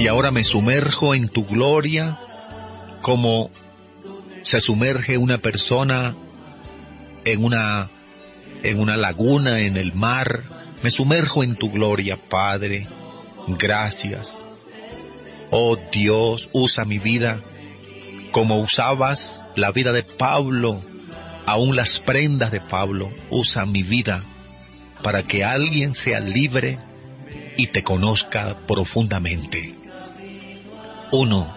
Y ahora me sumerjo en tu gloria como se sumerge una persona en una laguna, en el mar. Me sumerjo en tu gloria, Padre. Gracias. Oh Dios, usa mi vida como usabas la vida de Pablo, aún las prendas de Pablo. Usa mi vida para que alguien sea libre y te conozca profundamente. 1,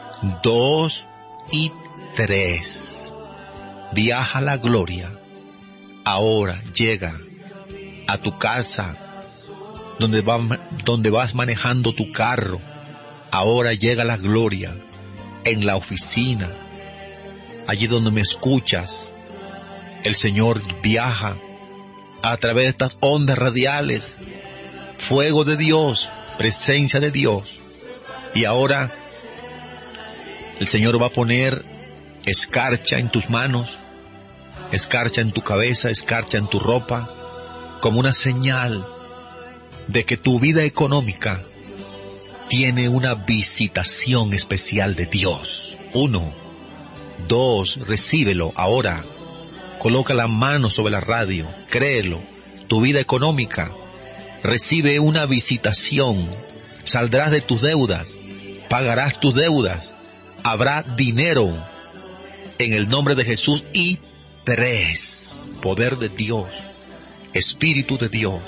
2 y 3. Viaja a la gloria. Ahora llega a tu casa, donde vas manejando tu carro. Ahora llega la gloria en la oficina, allí donde me escuchas. El Señor viaja a través de estas ondas radiales. Fuego de Dios, presencia de Dios. Y ahora el Señor va a poner escarcha en tus manos, escarcha en tu cabeza, escarcha en tu ropa, como una señal de que tu vida económica tiene una visitación especial de Dios. 1, 2, recíbelo ahora. Coloca la mano sobre la radio, créelo. Tu vida económica recibe una visitación. Saldrás de tus deudas, pagarás tus deudas, habrá dinero en el nombre de Jesús. Y 3, poder de Dios, Espíritu de Dios.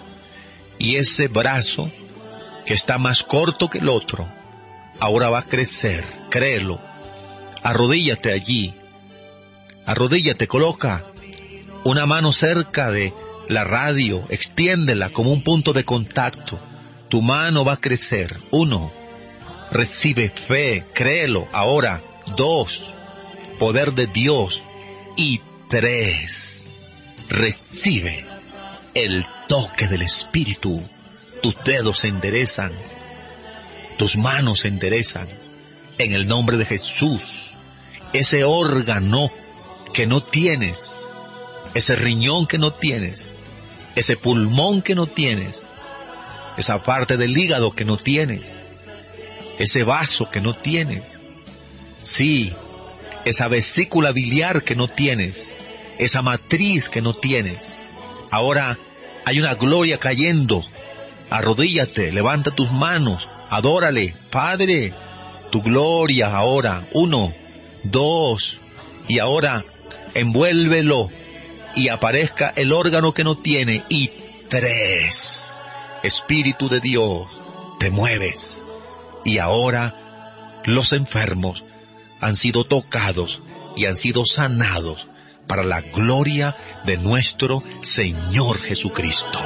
Y ese brazo que está más corto que el otro, ahora va a crecer, créelo. Arrodíllate allí, arrodíllate, coloca una mano cerca de la radio, extiéndela como un punto de contacto. Tu mano va a crecer. 1, recibe fe, créelo ahora. 2, poder de Dios. Y 3, recibe el toque del Espíritu. Tus dedos se enderezan, tus manos se enderezan, en el nombre de Jesús. Ese órgano que no tienes, ese riñón que no tienes, ese pulmón que no tienes, esa parte del hígado que no tienes, ese vaso que no tienes, sí, esa vesícula biliar que no tienes, esa matriz que no tienes. Ahora hay una gloria cayendo. Arrodíllate, levanta tus manos, adórale, Padre, tu gloria ahora. 1, 2, y ahora envuélvelo y aparezca el órgano que no tiene. Y 3, Espíritu de Dios, te mueves. Y ahora los enfermos han sido tocados y han sido sanados para la gloria de nuestro Señor Jesucristo.